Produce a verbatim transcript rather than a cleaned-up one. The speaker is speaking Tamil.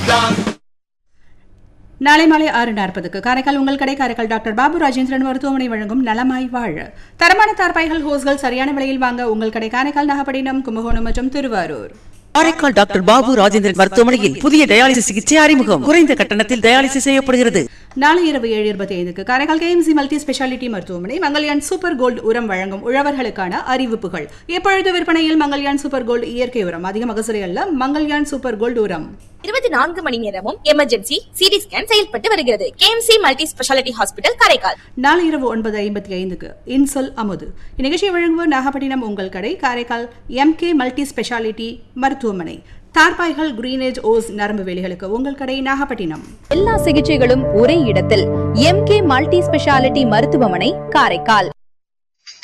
நாளை மாலை ஆறு நாற்பதுக்கு காரைக்கால் உங்கள் கடை காரைக்கால் டாக்டர் பாபு ராஜேந்திரன் மருத்துவமனை வழங்கும் நலமாய் வாழ தரமான தார்பாய்கள் ஹோஸ்கள் சரியான விலையில் வாங்க உங்கள் கடை காரைக்கால் நாகப்பட்டினம் கும்பகோணம் மற்றும் திருவாரூர். காரைக்கால் டாக்டர் பாபு ராஜேந்திரன் மருத்துவமனையில் புதிய டயாலிசிஸ் சிகிச்சை அறிமுகம். குறைந்த கட்டணத்தில் டயாலிசிஸ் செய்யப்படுகிறது. நாளை இரவு ஏழு இருபத்தி ஐந்துக்கு காரைக்கால் கேஎம்சி மல்டி ஸ்பெஷாலிட்டி மருத்துவமனை மங்கல்யான் சூப்பர் கோல்டு உரம் வழங்கும் உழவர்களுக்கான அறிவிப்புகள். எப்பொழுது விற்பனையில் மங்கல்யான் சூப்பர் கோல்டு இயற்கை உரம், அதிக மகசூலை அல்ல மங்கல்யான் சூப்பர் கோல்டு உரம். இருபத்தி நான்கு மணி நேரமும் எமர்ஜென்சி சிடி ஸ்கேன் செயல்பட்டு வருகிறது. KMC multi speciality hospital Karaikal. நாளை இரவு ஒன்பது ஐம்பத்தி ஐந்துக்கு இன்சொல் அமுது இந்நிகழ்ச்சியை வழங்குவோர் நாகப்பட்டினம் உங்கள் கடை Karaikal M K multi speciality மருத்துவமனை. தார்பாய்கள் கிரீனேஜ் ஓஸ் நரம்பு வேலிகளுக்கு உங்கள் கடை நாகப்பட்டினம். எல்லா சிகிச்சைகளும் ஒரே இடத்தில் எம் கே மல்டி ஸ்பெஷாலிட்டி மருத்துவமனை காரைக்கால்.